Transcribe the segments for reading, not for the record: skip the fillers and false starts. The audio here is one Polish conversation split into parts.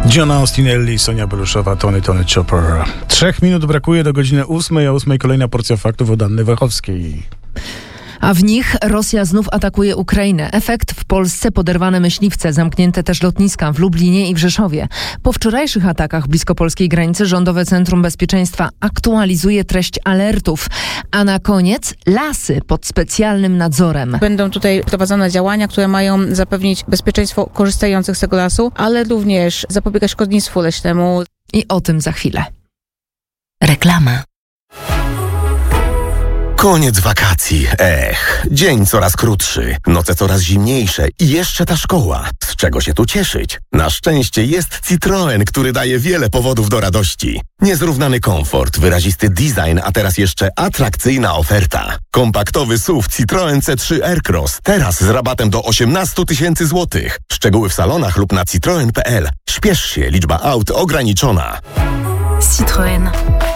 Gianna Ostinelli, Sonia Beluszowa, Tony Chopper. 3 minut brakuje do godziny 8, a 8 kolejna porcja faktów od Anny Wachowskiej. A w nich Rosja znów atakuje Ukrainę. Efekt: w Polsce poderwane myśliwce, zamknięte też lotniska w Lublinie i w Rzeszowie. Po wczorajszych atakach blisko polskiej granicy Rządowe Centrum Bezpieczeństwa aktualizuje treść alertów. A na koniec lasy pod specjalnym nadzorem. Będą tutaj prowadzone działania, które mają zapewnić bezpieczeństwo korzystających z tego lasu, ale również zapobiegać szkodnictwu leśnemu. I o tym za chwilę. Reklama. Koniec wakacji. Dzień coraz krótszy, noce coraz zimniejsze i jeszcze ta szkoła. Z czego się tu cieszyć? Na szczęście jest Citroen, który daje wiele powodów do radości. Niezrównany komfort, wyrazisty design, a teraz jeszcze atrakcyjna oferta. Kompaktowy SUV Citroen C3 Aircross, teraz z rabatem do 18 000 złotych. Szczegóły w salonach lub na citroen.pl. Śpiesz się, liczba aut ograniczona. Citroen.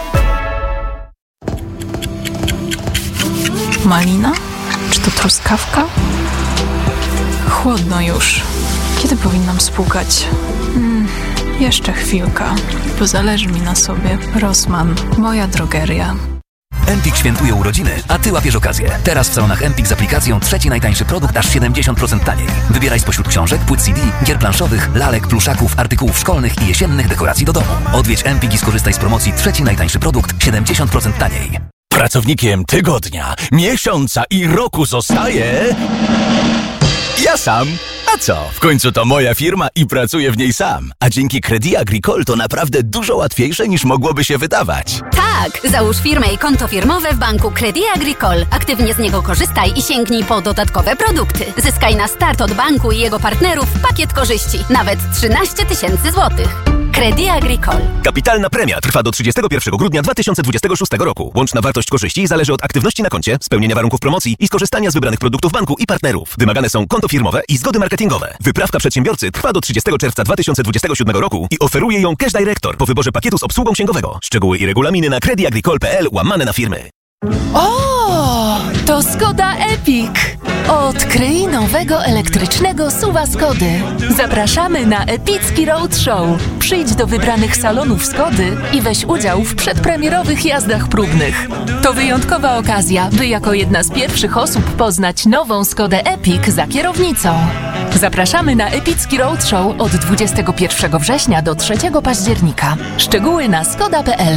Malina? Czy to truskawka? Chłodno już. Kiedy powinnam spłukać? Jeszcze chwilka, bo zależy mi na sobie. Rossmann, moja drogeria. Empik świętuje urodziny, a Ty łapiesz okazję. Teraz w salonach Empik z aplikacją trzeci najtańszy produkt aż 70% taniej. Wybieraj spośród książek, płyt CD, gier planszowych, lalek, pluszaków, artykułów szkolnych i jesiennych dekoracji do domu. Odwiedź Empik i skorzystaj z promocji trzeci najtańszy produkt 70% taniej. Pracownikiem tygodnia, miesiąca i roku zostaje ja sam. A co? W końcu to moja firma i pracuję w niej sam. A dzięki Crédit Agricole to naprawdę dużo łatwiejsze niż mogłoby się wydawać. Tak! Załóż firmę i konto firmowe w banku Crédit Agricole. Aktywnie z niego korzystaj i sięgnij po dodatkowe produkty. Zyskaj na start od banku i jego partnerów pakiet korzyści. Nawet 13 000 złotych. Crédit Agricole. Kapitalna premia trwa do 31 grudnia 2026 roku. Łączna wartość korzyści zależy od aktywności na koncie, spełnienia warunków promocji i skorzystania z wybranych produktów banku i partnerów. Wymagane są konto firmowe i zgody marketingowe. Wyprawka przedsiębiorcy trwa do 30 czerwca 2027 roku i oferuje ją Cash Director po wyborze pakietu z obsługą księgowego. Szczegóły i regulaminy na crediagricole.pl/na-firmy. O, to Skoda Epic! Odkryj nowego elektrycznego SUV-a Skody. Zapraszamy na epicki roadshow. Przyjdź do wybranych salonów Skody i weź udział w przedpremierowych jazdach próbnych. To wyjątkowa okazja, by jako jedna z pierwszych osób poznać nową Skodę Epic za kierownicą. Zapraszamy na epicki roadshow od 21 września do 3 października. Szczegóły na skoda.pl.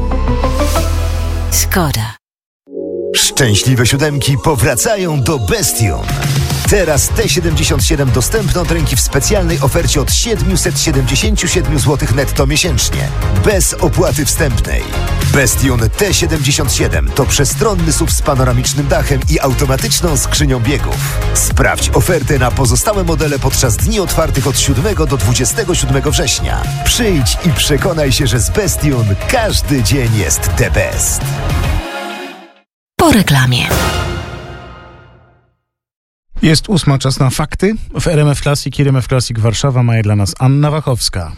Skoda. Szczęśliwe siódemki powracają do Bestion. Teraz T77 dostępne od ręki w specjalnej ofercie od 777 zł netto miesięcznie. Bez opłaty wstępnej. Bestion T77 to przestronny SUV z panoramicznym dachem i automatyczną skrzynią biegów. Sprawdź ofertę na pozostałe modele podczas dni otwartych od 7 do 27 września. Przyjdź i przekonaj się, że z Bestion każdy dzień jest the best. Po reklamie. Jest 8, czas na fakty. W RMF Classic i RMF Classic Warszawa ma je dla nas Anna Wachowska.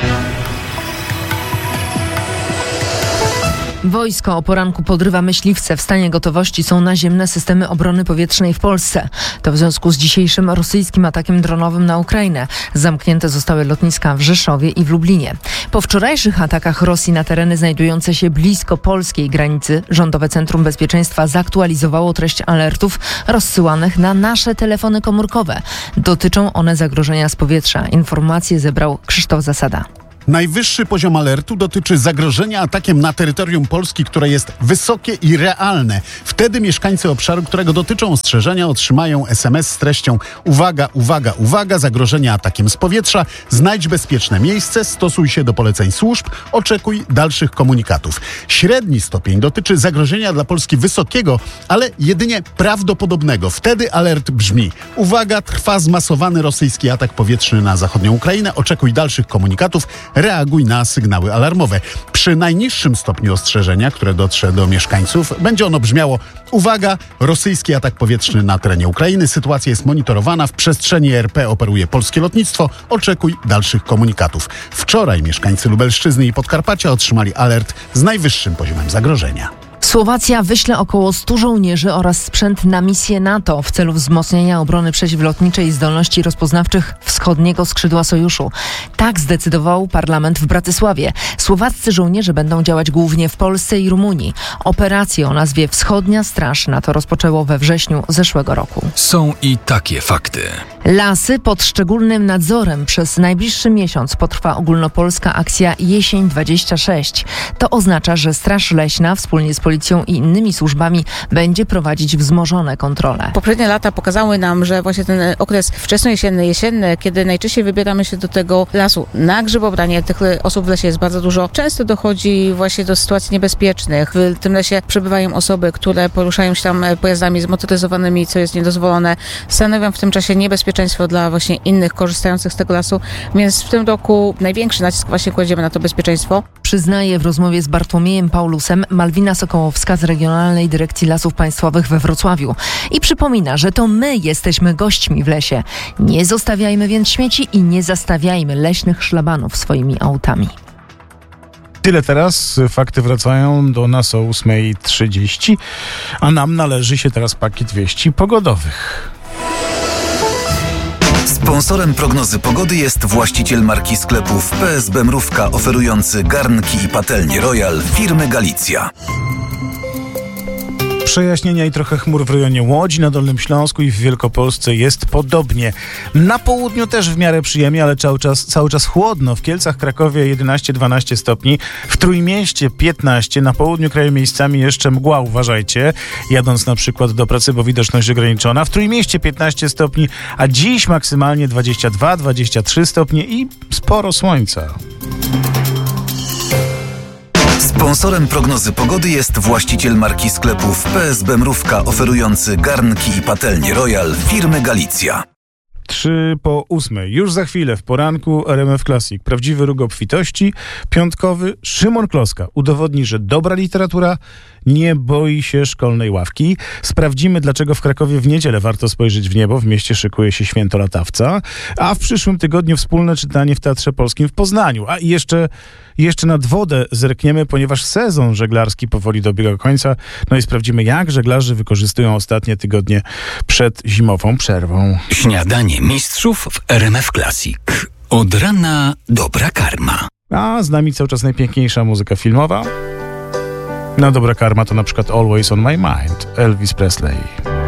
Wojsko o poranku podrywa myśliwce. W stanie gotowości są naziemne systemy obrony powietrznej w Polsce. To w związku z dzisiejszym rosyjskim atakiem dronowym na Ukrainę. Zamknięte zostały lotniska w Rzeszowie i w Lublinie. Po wczorajszych atakach Rosji na tereny znajdujące się blisko polskiej granicy, Rządowe Centrum Bezpieczeństwa zaktualizowało treść alertów rozsyłanych na nasze telefony komórkowe. Dotyczą one zagrożenia z powietrza. Informacje zebrał Krzysztof Zasada. Najwyższy poziom alertu dotyczy zagrożenia atakiem na terytorium Polski, które jest wysokie i realne. Wtedy mieszkańcy obszaru, którego dotyczą ostrzeżenia, otrzymają SMS z treścią: uwaga, uwaga, uwaga, zagrożenie atakiem z powietrza, znajdź bezpieczne miejsce, stosuj się do poleceń służb, oczekuj dalszych komunikatów. Średni stopień dotyczy zagrożenia dla Polski wysokiego, ale jedynie prawdopodobnego. Wtedy alert brzmi: uwaga, trwa zmasowany rosyjski atak powietrzny na zachodnią Ukrainę, oczekuj dalszych komunikatów, reaguj na sygnały alarmowe. Przy najniższym stopniu ostrzeżenia, które dotrze do mieszkańców, będzie ono brzmiało: uwaga, rosyjski atak powietrzny na terenie Ukrainy, sytuacja jest monitorowana, w przestrzeni RP operuje polskie lotnictwo, oczekuj dalszych komunikatów. Wczoraj mieszkańcy Lubelszczyzny i Podkarpacia otrzymali alert z najwyższym poziomem zagrożenia. Słowacja wyśle około 100 żołnierzy oraz sprzęt na misję NATO w celu wzmocnienia obrony przeciwlotniczej i zdolności rozpoznawczych wschodniego skrzydła sojuszu. Tak zdecydował parlament w Bratysławie. Słowaccy żołnierze będą działać głównie w Polsce i Rumunii. Operację o nazwie Wschodnia Straż NATO rozpoczęło we wrześniu zeszłego roku. Są i takie fakty. Lasy pod szczególnym nadzorem. Przez najbliższy miesiąc potrwa ogólnopolska akcja Jesień 26. To oznacza, że Straż Leśna wspólnie z policją i innymi służbami będzie prowadzić wzmożone kontrole. Poprzednie lata pokazały nam, że właśnie ten okres wczesnojesienny, kiedy najczęściej wybieramy się do tego lasu na grzybobranie, tych osób w lesie jest bardzo dużo. Często dochodzi właśnie do sytuacji niebezpiecznych. W tym lesie przebywają osoby, które poruszają się tam pojazdami zmotoryzowanymi, co jest niedozwolone. Stanowią w tym czasie niebezpieczeństwo dla właśnie innych korzystających z tego lasu, więc w tym roku największy nacisk właśnie kładziemy na to bezpieczeństwo. Przyznaje w rozmowie z Bartłomiejem Paulusem Malwina Sokołowska z Regionalnej Dyrekcji Lasów Państwowych we Wrocławiu. I przypomina, że to my jesteśmy gośćmi w lesie. Nie zostawiajmy więc śmieci i nie zastawiajmy leśnych szlabanów swoimi autami. Tyle teraz. Fakty wracają do nas o 8:30, a nam należy się teraz pakiet wieści pogodowych. Sponsorem prognozy pogody jest właściciel marki sklepów PSB Mrówka, oferujący garnki i patelnie Royal firmy Galicja. Przejaśnienia i trochę chmur w rejonie Łodzi, na Dolnym Śląsku i w Wielkopolsce jest podobnie. Na południu też w miarę przyjemnie, ale cały czas chłodno. W Kielcach, Krakowie 11-12 stopni, w Trójmieście 15, na południu kraju miejscami jeszcze mgła, uważajcie, jadąc na przykład do pracy, bo widoczność ograniczona. W Trójmieście 15 stopni, a dziś maksymalnie 22-23 stopnie i sporo słońca. Sponsorem prognozy pogody jest właściciel marki sklepów PSB Mrówka, oferujący garnki i patelnie Royal firmy Galicja. 7:03. Już za chwilę w poranku RMF Classic. Prawdziwy róg obfitości. Piątkowy Szymon Kloska udowodni, że dobra literatura nie boi się szkolnej ławki. Sprawdzimy, dlaczego w Krakowie w niedzielę warto spojrzeć w niebo. W mieście szykuje się święto latawca. A w przyszłym tygodniu wspólne czytanie w Teatrze Polskim w Poznaniu. A jeszcze nad wodę zerkniemy, ponieważ sezon żeglarski powoli dobiega końca. No i sprawdzimy, jak żeglarze wykorzystują ostatnie tygodnie przed zimową przerwą. Śniadanie mistrzów w RMF Classic. Od rana dobra karma. A z nami cały czas najpiękniejsza muzyka filmowa. No dobra karma to na przykład Always on My Mind, Elvis Presley.